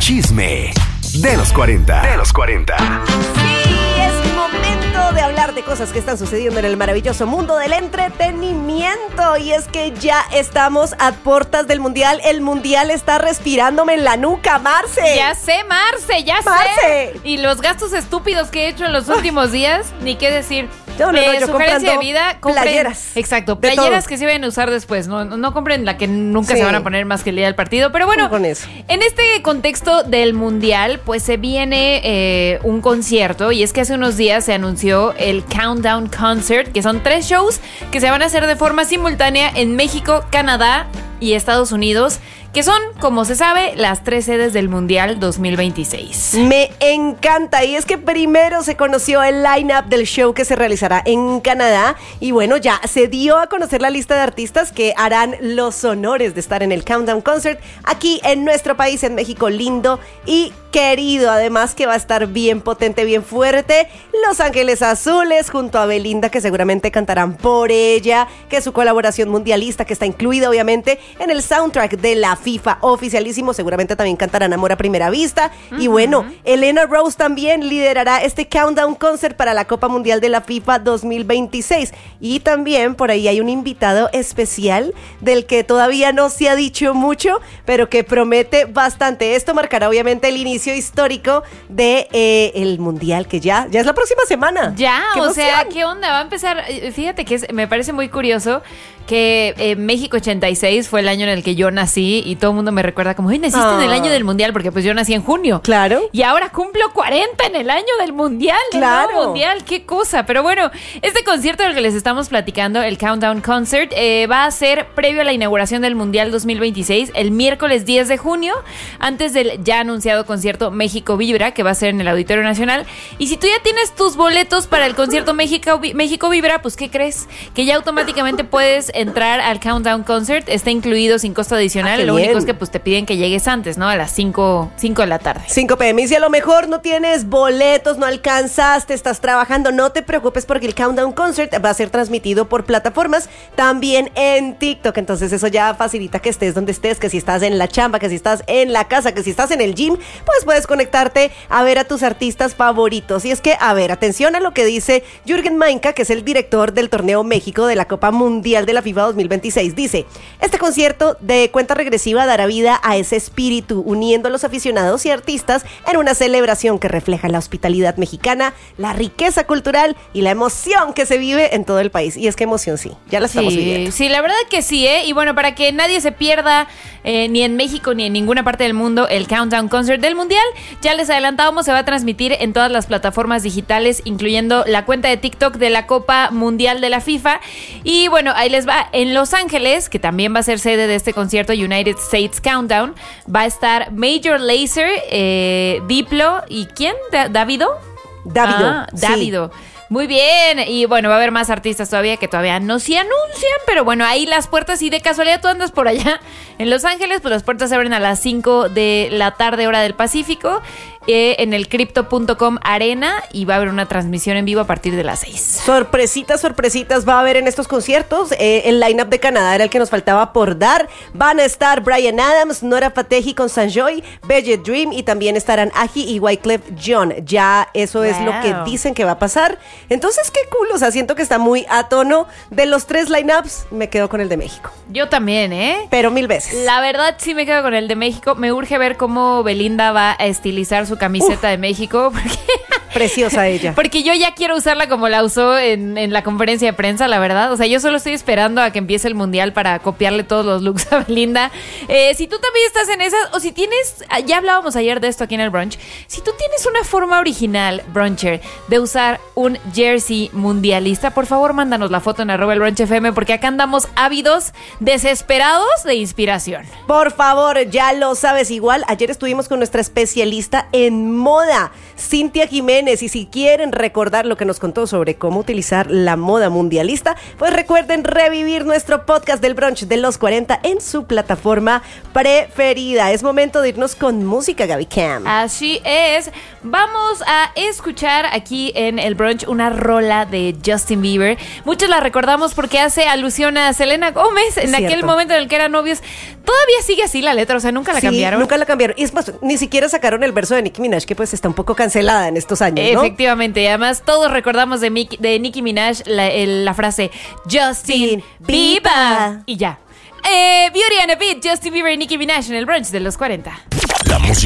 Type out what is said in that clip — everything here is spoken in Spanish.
chisme de los 40. Sí, es momento de hablar de cosas que están sucediendo en el maravilloso mundo del entretenimiento. Y es que ya estamos a puertas del Mundial. El Mundial está respirándome en la nuca, Marce. Ya sé, Marce. Marce. Y los gastos estúpidos que he hecho en los últimos días, ni qué decir. No, yo sugerencia de vida, compren playeras. Exacto, playeras que se van a usar después. No compren la que nunca se van a poner más que el día del partido. Pero bueno, con eso. En este contexto del Mundial, pues se viene un concierto. Y es que hace unos días se anunció el Countdown Concert, que son 3 shows que se van a hacer de forma simultánea en México, Canadá y Estados Unidos, que son, como se sabe, las 3 sedes del Mundial 2026. Me encanta, y es que primero se conoció el line-up del show que se realizará en Canadá, y bueno, ya se dio a conocer la lista de artistas que harán los honores de estar en el Countdown Concert aquí en nuestro país, en México lindo y querido. Además que va a estar bien potente, bien fuerte. Los Ángeles Azules junto a Belinda, que seguramente cantarán por ella, que es su colaboración mundialista, que está incluida obviamente en el soundtrack de la FIFA oficialísimo. Seguramente también cantarán Amor a Primera Vista. Y bueno, Elena Rose también liderará este Countdown Concert para la Copa Mundial de la FIFA 2026. Y también por ahí hay un invitado especial del que todavía no se ha dicho mucho, pero que promete bastante. Esto marcará obviamente el inicio histórico de el Mundial, que ya es la próxima semana. Ya, o sea, ¿qué onda? Va a empezar. Fíjate que me parece muy curioso que México 86 fue el año en el que yo nací y todo el mundo me recuerda como, ¡ay, naciste en el año del Mundial! Porque pues yo nací en junio. Claro. Y ahora cumplo 40 en el año del Mundial. Claro. Del nuevo Mundial, qué cosa. Pero bueno, este concierto del que les estamos platicando, el Countdown Concert, va a ser previo a la inauguración del Mundial 2026, el miércoles 10 de junio, antes del ya anunciado concierto México Vibra, que va a ser en el Auditorio Nacional. Y si tú ya tienes tus boletos para el concierto México Vibra, pues ¿qué crees? Que ya automáticamente puedes entrar al Countdown Concert. Está incluido sin costo adicional. Lo único es que pues te piden que llegues antes, ¿no? A las 5 de la tarde. 5 p.m. Y si a lo mejor no tienes boletos, no alcanzaste, estás trabajando, no te preocupes porque el Countdown Concert va a ser transmitido por plataformas también en TikTok. Entonces eso ya facilita que estés donde estés, que si estás en la chamba, que si estás en la casa, que si estás en el gym, pues puedes conectarte a ver a tus artistas favoritos. Y es que, a ver, atención a lo que dice Jürgen Mainka, que es el director del Torneo México de la Copa Mundial de la FIFA 2026. Dice, este concierto de cuenta regresiva dará vida a ese espíritu, uniendo a los aficionados y artistas en una celebración que refleja la hospitalidad mexicana, la riqueza cultural y la emoción que se vive en todo el país. Y es que emoción sí, ya la estamos viviendo. Sí, la verdad que sí, ¿eh? Y bueno, para que nadie se pierda ni en México ni en ninguna parte del mundo el Countdown Concert del Mundial, ya les adelantábamos, se va a transmitir en todas las plataformas digitales, incluyendo la cuenta de TikTok de la Copa Mundial de la FIFA. Y bueno, ahí les va. En Los Ángeles, que también va a ser sede de este concierto, United States Countdown, va a estar Major Lazer, Diplo y ¿quién? ¿Davido? Davido. Sí. Muy bien, y bueno, va a haber más artistas todavía que todavía no se anuncian, pero bueno, ahí las puertas, y de casualidad tú andas por allá en Los Ángeles, pues las puertas se abren a las 5 de la tarde, hora del Pacífico, en el Crypto.com Arena, y va a haber una transmisión en vivo a partir de las 6. Sorpresitas va a haber en estos conciertos. El line-up de Canadá era el que nos faltaba por dar. Van a estar Bryan Adams, Nora Fatehi con Sanjoy, Beige Dream, y también estarán Aji y Wyclef Jean. Ya eso es lo que dicen que va a pasar. Entonces, qué cool, o sea, siento que está muy a tono. De los 3 line-ups, me quedo con el de México. Yo también, ¿eh? Pero 1000 veces. La verdad, sí me quedo con el de México. Me urge ver cómo Belinda va a estilizar su camiseta de México, porque preciosa ella. Porque yo ya quiero usarla como la usó en la conferencia de prensa, la verdad. O sea, yo solo estoy esperando a que empiece el Mundial para copiarle todos los looks a Belinda. Si tú también estás en esas, o si tienes, ya hablábamos ayer de esto aquí en el brunch, si tú tienes una forma original, bruncher, de usar un jersey mundialista, por favor, mándanos la foto en @elbrunchfm, porque acá andamos ávidos, desesperados de inspiración. Por favor, ya lo sabes. Igual, ayer estuvimos con nuestra especialista en moda, Cintia Jiménez. jóvenes y si quieren recordar lo que nos contó sobre cómo utilizar la moda mundialista, pues recuerden revivir nuestro podcast del brunch de los 40 en su plataforma preferida. Es momento de irnos con música, Gaby Cam. Así es. Vamos a escuchar aquí en el brunch una rola de Justin Bieber. Muchos la recordamos porque hace alusión a Selena Gómez en aquel momento en el que eran novios. Todavía sigue así la letra, o sea, nunca la cambiaron. Nunca la cambiaron. Y es más, ni siquiera sacaron el verso de Nicki Minaj, que pues está un poco cancelada en estos años, ¿no? Efectivamente, y además todos recordamos de Nicki Minaj la frase Justin Bieber. Y ya. Beauty and a Beat, Justin Bieber y Nicki Minaj en el brunch de los 40. La música